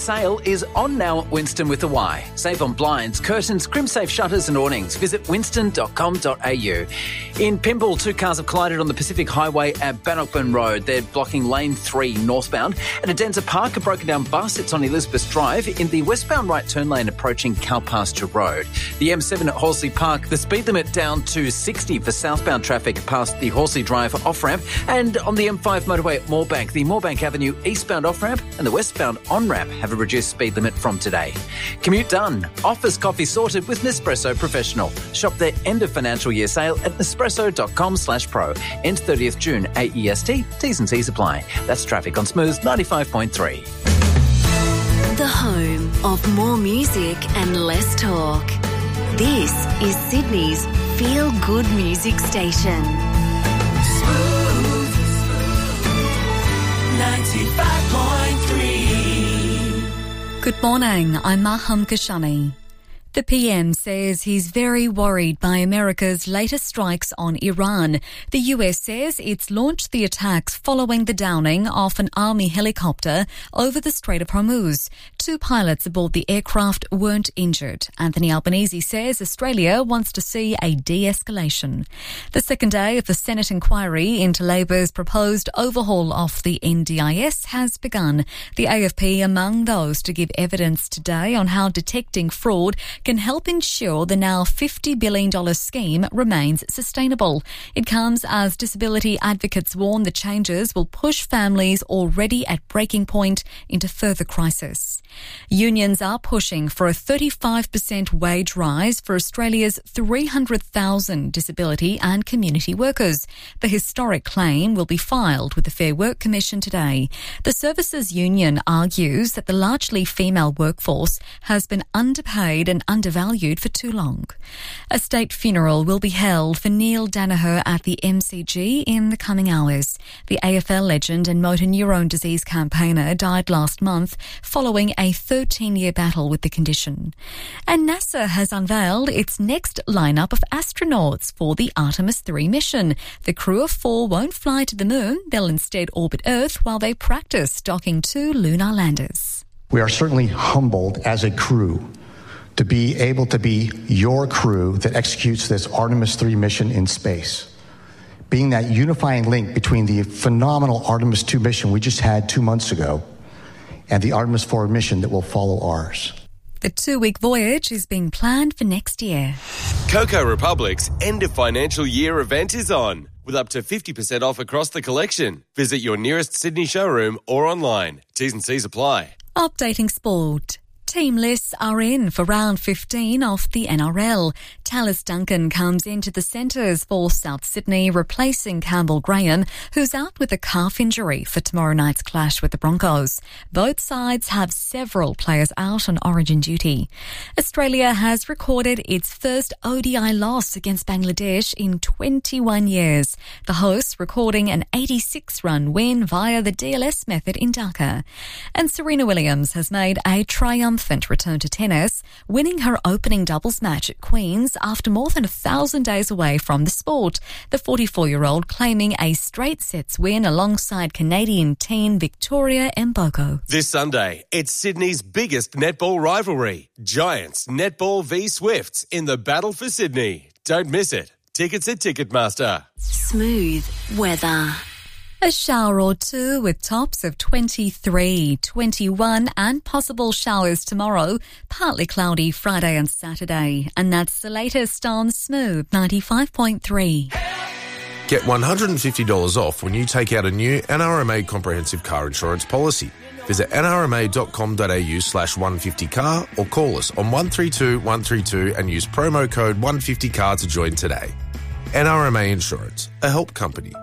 Sale is on now at Winston with a Y. Save on blinds, curtains, crimsafe shutters and awnings. Visit winston.com.au. In Pymble, 2 cars have collided on the Pacific Highway at Bannockburn Road. They're blocking lane 3 northbound. At Adenza Park, a broken down bus. It's on Elizabeth Drive in the westbound right turn lane approaching Cowpasture Road. The M7 at Horsley Park, the speed limit down to 60 for southbound traffic past the Horsley Drive off-ramp. And on the M5 motorway at Moorebank, the Moorebank Avenue eastbound off-ramp and the westbound on-ramp have a reduced speed limit from today. Commute done. Office coffee sorted with Nespresso Professional. Shop their end of financial year sale at nespresso.com/pro. End 30th June, AEST. T's and C's apply. That's traffic on Smooth 95.3. The home of more music and less talk. This is Sydney's feel-good music station. Smooth 95.3. Good morning, I'm Maham Kashani. The PM says he's very worried by America's latest strikes on Iran. The US says it's launched the attacks following the downing of an army helicopter over the Strait of Hormuz. 2 pilots aboard the aircraft weren't injured. Anthony Albanese says Australia wants to see a de-escalation. The second day of the Senate inquiry into Labor's proposed overhaul of the NDIS has begun. The AFP among those to give evidence today on how detecting fraud can help ensure the now $50 billion scheme remains sustainable. It comes as disability advocates warn the changes will push families already at breaking point into further crisis. Unions are pushing for a 35% wage rise for Australia's 300,000 disability and community workers. The historic claim will be filed with the Fair Work Commission today. The Services Union argues that the largely female workforce has been underpaid and undervalued for too long. A state funeral will be held for Neil Danaher at the MCG in the coming hours. The AFL legend and motor neurone disease campaigner died last month following a 13-year battle with the condition. And NASA has unveiled its next lineup of astronauts for the Artemis 3 mission. The crew of 4 won't fly to the moon. They'll instead orbit Earth while they practice docking 2 lunar landers. We are certainly humbled as a crew to be able to be your crew that executes this Artemis 3 mission in space, being that unifying link between the phenomenal Artemis 2 mission we just had 2 months ago and the Artemis 4 mission that will follow ours. The 2-week voyage is being planned for next year. Coco Republic's end of financial year event is on, with up to 50% off across the collection. Visit your nearest Sydney showroom or online. T's and C's apply. Updating sport. Team lists are in for round 15 of the NRL. Tallis Duncan comes into the centres for South Sydney, replacing Campbell Graham, who's out with a calf injury for tomorrow night's clash with the Broncos. Both sides have several players out on origin duty. Australia has recorded its first ODI loss against Bangladesh in 21 years. The hosts recording an 86-run win via the DLS method in Dhaka. And Serena Williams has made a triumphant return to tennis, winning her opening doubles match at Queen's after more than 1,000 days away from the sport. The 44-year-old claiming a straight sets win alongside Canadian teen Victoria Mboko. This Sunday, it's Sydney's biggest netball rivalry. Giants Netball v Swifts in the battle for Sydney. Don't miss it. Tickets at Ticketmaster. Smooth weather. A shower or 2 with tops of 23, 21 and possible showers tomorrow. Partly cloudy Friday and Saturday. And that's the latest on Smooth 95.3. Get $150 off when you take out a new NRMA comprehensive car insurance policy. Visit nrma.com.au/150car or call us on 132 132 and use promo code 150car to join today. NRMA Insurance, a help company.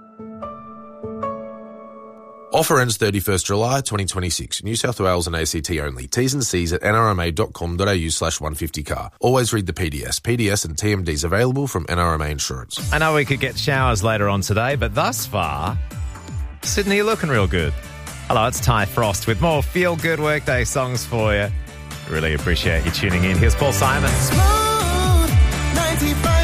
Offer ends 31st July 2026. New South Wales and ACT only. T's and C's at nrma.com.au/150car. Always read the PDS. PDS and TMDs available from NRMA Insurance. I know we could get showers later on today, but thus far, Sydney, you're looking real good. Hello, it's Ty Frost with more feel-good workday songs for you. Really appreciate you tuning in. Here's Paul Simon. Smooth 95.